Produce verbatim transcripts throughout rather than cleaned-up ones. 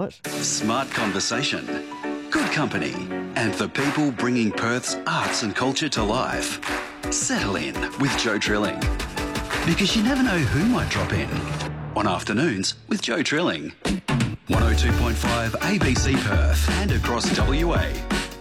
Airport. Smart conversation, good company, and the people bringing Perth's arts and culture to life. Settle in with Joe Trilling, because you never know who might drop in on Afternoons with Joe Trilling. one oh two point five A B C Perth and across W A.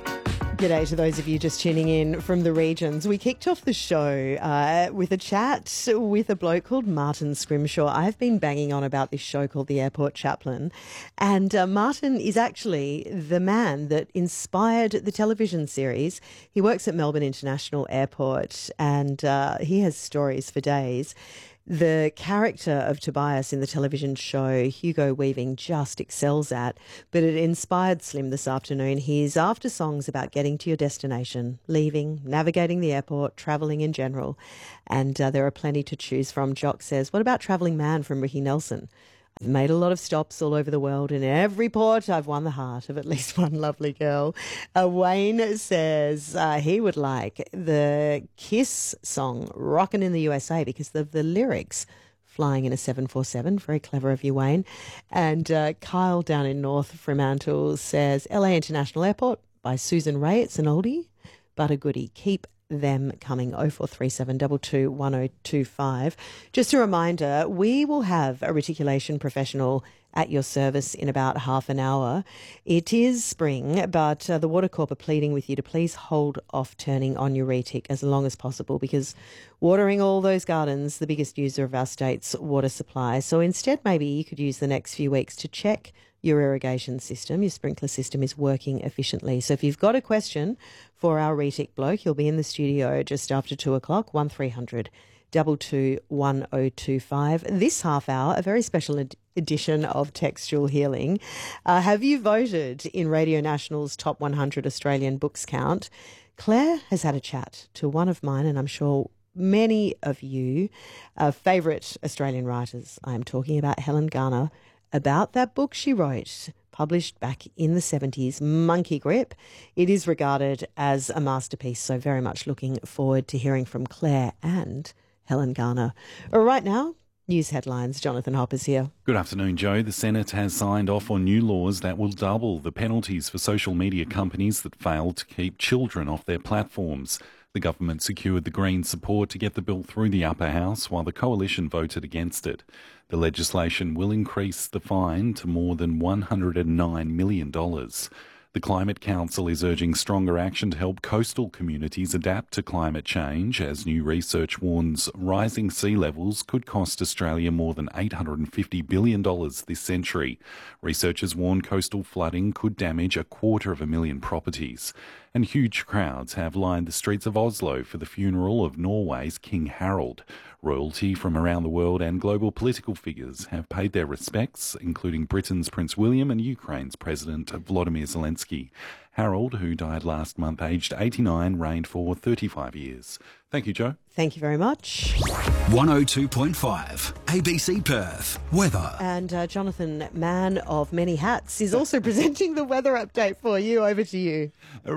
G'day to those of you just tuning in from the regions. We kicked off the show uh, with a chat with a bloke called Martin Scrimshaw. I've been banging on about this show called The Airport Chaplain, and uh, Martin is actually the man that inspired the television series. He works at Melbourne International Airport, and uh, he has stories for days. The character of Tobias in the television show Hugo Weaving just excels at, but it inspired Slim this afternoon. He's after songs about getting to your destination, leaving, navigating the airport, travelling in general, and uh, there are plenty to choose from. Jock says, what about Travelling Man from Ricky Nelson? I've made a lot of stops all over the world. In every port, I've won the heart of at least one lovely girl. Uh, Wayne says uh, he would like the Kiss song, Rockin' in the U S A, because of the lyrics. Flying in a seven forty-seven. Very clever of you, Wayne. And uh, Kyle down in North Fremantle says L A International Airport by Susan Ray. It's an oldie, but a goodie. Keep them coming. oh four three seven two two one oh two five. Just a reminder, we will have a reticulation professional at your service in about half an hour. It is spring, but uh, the Water Corp are pleading with you to please hold off turning on your retic as long as possible, because watering all those gardens, the biggest user of our state's water supply. So instead, maybe you could use the next few weeks to check your irrigation system, your sprinkler system is working efficiently. So if you've got a question for our retic bloke, he'll be in the studio just after two o'clock, one three hundred two two one oh two five. This half hour, a very special ed- edition of Textual Healing. Uh, have you voted in Radio National's Top one hundred Australian Books Count? Claire has had a chat to one of mine, and I'm sure many of you, uh, favourite Australian writers. I'm talking about Helen Garner, about that book she wrote, published back in the seventies, Monkey Grip. It is regarded as a masterpiece, so very much looking forward to hearing from Claire and Helen Garner. Right now, news headlines. Jonathan Hopper's here. Good afternoon, Joe. The Senate has signed off on new laws that will double the penalties for social media companies that fail to keep children off their platforms. The government secured the Greens' support to get the bill through the upper house, while the coalition voted against it. The legislation will increase the fine to more than one hundred nine million dollars. The Climate Council is urging stronger action to help coastal communities adapt to climate change, as new research warns rising sea levels could cost Australia more than eight hundred fifty billion dollars this century. Researchers warn coastal flooding could damage a quarter of a million properties. And huge crowds have lined the streets of Oslo for the funeral of Norway's King Harald. Royalty from around the world and global political figures have paid their respects, including Britain's Prince William and Ukraine's President Volodymyr Zelensky. Harald, who died last month aged eighty-nine, reigned for thirty-five years. Thank you, Joe. Thank you very much. one oh two point five A B C Perth. Weather. And uh, Jonathan, man of many hats, is also presenting the weather update for you. Over to you.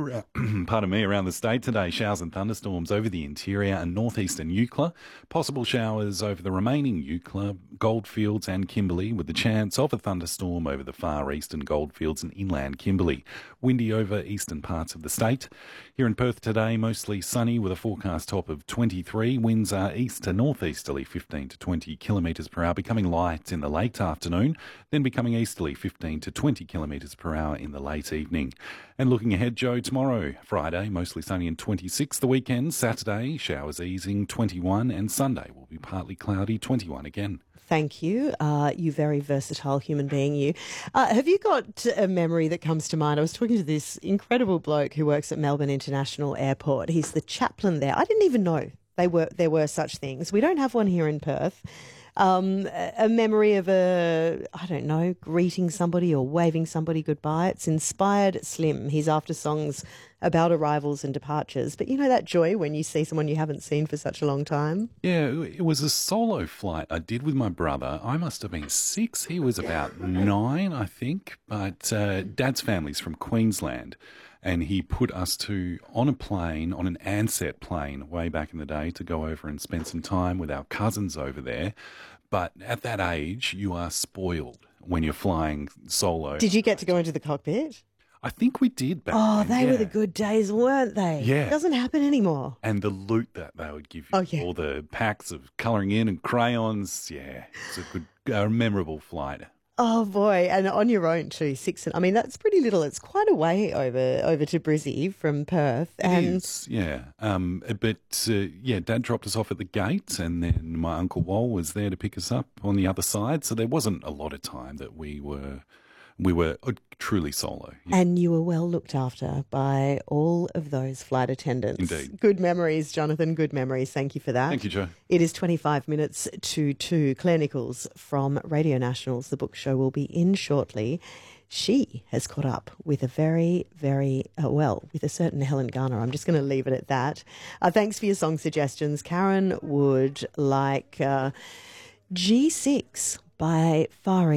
Pardon me, around the state today, showers and thunderstorms over the interior and northeastern Eucla. Possible showers over the remaining Eucla, Goldfields and Kimberley, with the chance of a thunderstorm over the far eastern Goldfields and inland Kimberley. Windy over eastern parts of the state. Here in Perth today, mostly sunny with a forecast top of twenty-three. Winds are east to northeasterly fifteen to twenty kilometres per hour, becoming light in the late afternoon, then becoming easterly fifteen to twenty kilometres per hour in the late evening. And looking ahead, Joe, tomorrow, Friday, mostly sunny and twenty-six. The weekend, Saturday, showers easing, twenty-one, and Sunday will be partly cloudy, twenty-one again. Thank you. Uh, you very versatile human being, you. Uh, have you got a memory that comes to mind? I was talking to this incredible bloke who works at Melbourne International Airport. He's the chaplain there. I didn't even know they were there were such things. We don't have one here in Perth. Um, a memory of a, I don't know, greeting somebody or waving somebody goodbye. It's inspired Slim. He's after songs about arrivals and departures. But you know that joy when you see someone you haven't seen for such a long time? Yeah, it was a solo flight I did with my brother. I must have been six. He was about nine, I think. But uh, Dad's family's from Queensland. And he put us two on a plane, on an Ansett plane way back in the day, to go over and spend some time with our cousins over there. But at that age, you are spoiled. when you're flying solo. Did you get to go into the cockpit? I think we did back Oh, then, they yeah. were the good days, weren't they? Yeah. It doesn't happen anymore. And the loot that they would give you, Oh, yeah. all the packs of colouring in and crayons. Yeah, it's a good, a memorable flight. Oh boy, and on your own too, six. I mean, that's pretty little. It's quite a way over over to Brizzy from Perth. It and is, yeah. Um, but uh, yeah, Dad dropped us off at the gate, and then my Uncle Wal was there to pick us up on the other side. So there wasn't a lot of time that we were we were uh, truly solo. Yeah. And you were well looked after by all of those flight attendants. Indeed. Good memories, Jonathan. Good memories. Thank you for that. Thank you, Joe. It is twenty-five minutes to two. Claire Nichols from Radio Nationals, The Book Show, will be in shortly. She has caught up with a very, very, uh, well, with a certain Helen Garner. I'm just going to leave it at that. Uh, thanks for your song suggestions. Karen would like uh, G six by Fari.